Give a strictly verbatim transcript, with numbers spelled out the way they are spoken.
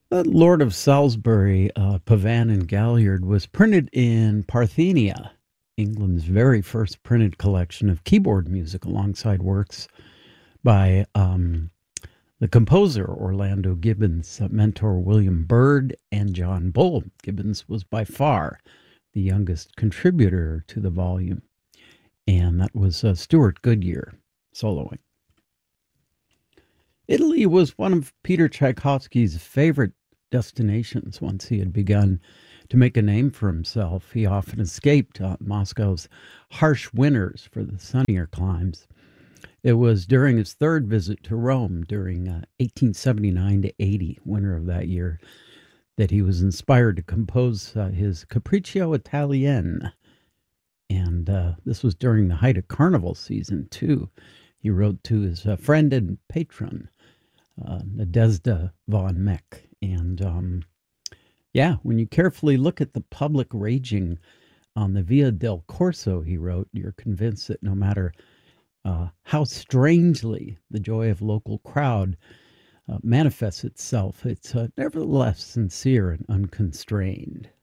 The Lord of Salisbury, uh, Pavan and Galliard was printed in Parthenia, England's very first printed collection of keyboard music, alongside works by um, the composer Orlando Gibbons, uh, mentor William Byrd, and John Bull. Gibbons was by far the youngest contributor to the volume, and that was uh, Stuart Goodyear soloing. Italy was one of Peter Tchaikovsky's favorite destinations once he had begun to make a name for himself. He often escaped uh, Moscow's harsh winters for the sunnier climes. It was during his third visit to Rome during uh, eighteen seventy-nine to eighty, winter of that year, that he was inspired to compose uh, his Capriccio Italienne. And uh, this was during the height of carnival season, too. He wrote to his uh, friend and patron, uh, Nadezhda von Meck. And um, yeah, when you carefully look at the public raging on the Via del Corso, he wrote, you're convinced that no matter uh, how strangely the joy of local crowd uh, manifests itself, it's uh, nevertheless sincere and unconstrained.